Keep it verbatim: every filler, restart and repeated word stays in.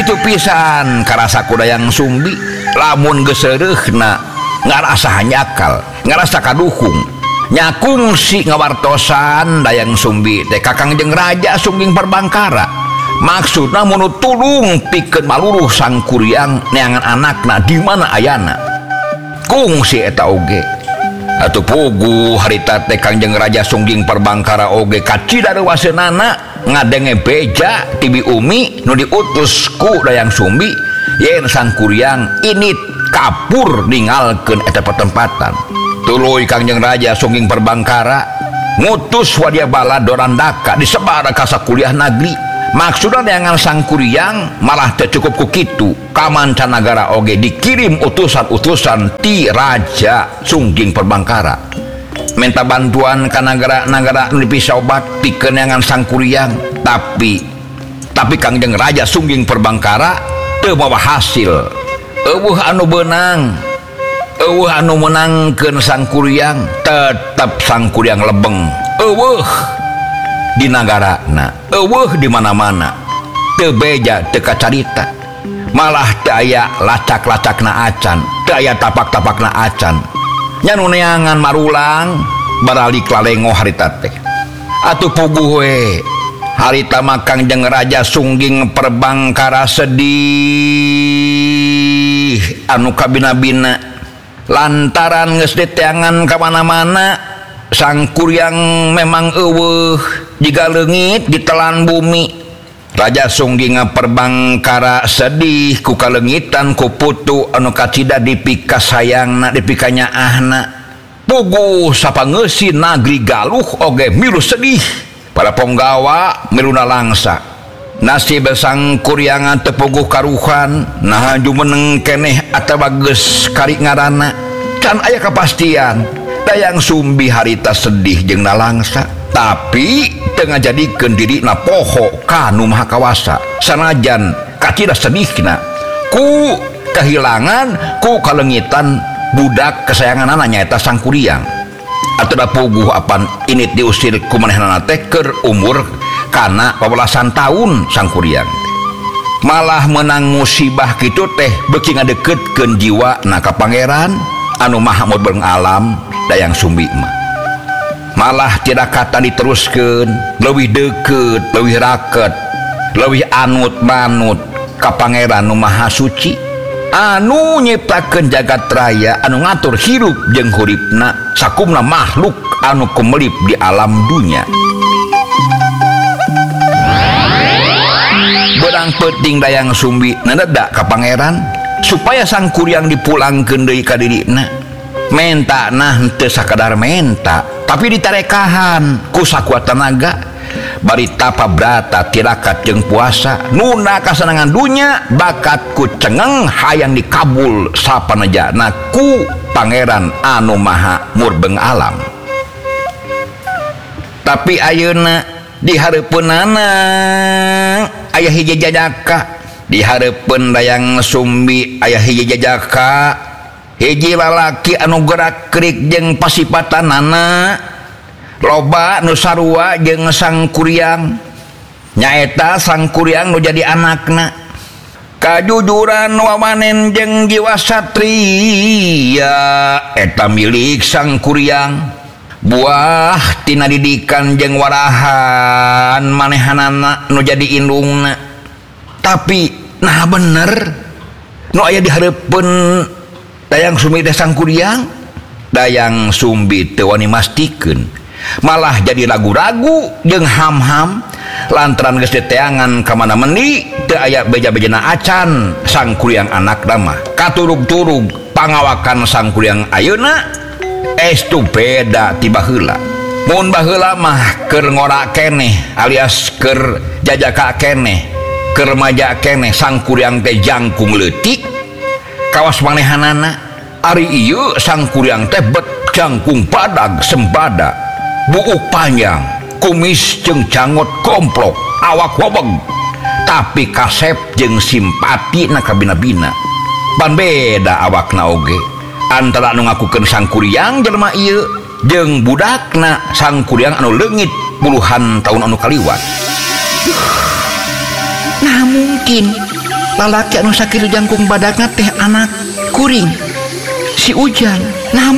itu pisan karasa Dayang Sumbi lamun gesereuhna ngarasa nyakal ngarasa kadukung nyakung si ngawartosan Dayang Sumbi teh Kakangjeng Raja Sungging Perbangkara maksudna mun tulung pikeun maluluh sang Kuryang neangan anakna di mana ayana kungsi eta oge atuh pugu harita teh Kangjeng Raja Sungging Perbangkara oge kacida waseunana ngadenge beja tibi umi nu diutus ku Dayang Sumbi yen sang Kuryang ini kapur ninggalkeun eta pertempatan tuluy Kangjeng Raja Sungging Perbangkara ngutus wadia bala Dorandaka disebar ka sakuliah negeri maksudna neangan sang Kuryang malah teu cukup ku kitu ka mancanagara oge dikirim utusan-utusan ti Raja Sungging Perbangkara minta bantuan ka nagara-nagara nu dipisah obat pikeun neangan sang Kuryang tapi tapi Kangjeng Raja Sungging Perbangkara teu mawa hasil eueuh anu beunang eueuh anu menangkeun sang Kuryang tetep sang Kuryang lebeng eueuh di nagarana eueuh di mana-mana teu beja teu kacarita malah teu aya lacak-lacakna acan teu aya tapak-tapakna acan nya nu neangan marulang baralik lalengo harita teh atuh puguh we harita mah Kangjeng Raja Sungging Perbangkara sedih anu kabina-bina lantaran geus diteangan ka mana-mana sang Kuryang memang eueuh jiga leungit ditelan bumi Raja Sungging Perbangkara sedih ku kalengitan ku putu anu kacida dipika sayangna dipika nyaahna puguh sapangeusih nagri Galuh oge milu sedih para ponggawa miluna langsa nasib sang Kuryang teu puguh karuhan nah jumeneng keneh atawa geus kari ngaranna can aya kapastian Dayang Sumbi harita sedih jeung nalangsa tapi teu ngajadikeun dirina poho ka nu maha kawasa sanajan kacida sedihna ku kehilangan ku kalengitan budak kesayanganna nyaeta sang Kuryang atuh da puguh apan ini diusir ku manehanana teh keur umur kana pabelasan taun sang Kuryang malah menang musibah kitu teh beuki ngadeukeutkeun jiwana ka pangeran anu maha mudeng alam Dayang Sumbi mah malah tidak kata diteruskeun leuwih deukeut leuwih raket leuwih anut manut ka pangeran nu maha suci anu nyiptakeun jagat raya anu ngatur hirup jeung huripna sakumna makhluk anu kumelip di alam dunya beurang peuting Dayang Sumbi nadeda ka pangeran supaya sang Kuryang dipulangkeun deui ka dirina menta nah teu sakadar menta tapi ditarekahan ku sakuat tenaga bari tapa brata tirakat jeung puasa nuna kasenangan dunya bakat ku cengeng hayang dikabul sapanajana ku pangeran anu maha murbeng alam tapi ayeuna di hareupeunana aya hiji jajaka di hareupeun Dayang Sumbi aya hiji jajaka hiji lalaki anu gerak kerik jeung pasipatanana loba nu sarua jeung sang Kuryang nyaeta sang Kuryang nu jadi anakna kajujuran wamanen jeung jiwa satria eta milik sang Kuryang buah tina didikan jeung warahan manehanana nu jadi indungna tapi nah bener nu aya di hareupeun Dayang Sumbi teh sang Kuryang Dayang Sumbi teu wani mastikeun malah jadi ragu-ragu jeung ham-ham lantaran geus diteangan ka mana meuni teu aya beja-bejana acan sang Kuryang anak mah katurug-turug pangawakan sang Kuryang ayeuna estu beda ti baheula mun baheula mah keur ngora keneh alias keur jajaka keneh keur maja keneh sang Kuryang teh jangkung leutik kawas manehanana ari ieu sang Kuryang teh bet jangkung padag sembada buuk panjang kumis jeung cangot komplok awak wobeg tapi kasep jeung simpati na kabina-bina pan beda awakna oge antara anu ngakukeun sang Kuryang jelema ieu jeung budakna sang Kuryang anu leungit puluhan tahun anu kaliwat nah mungkin lalaki anu sakit jangkung badakna teh anak kuring si Ujang. Nah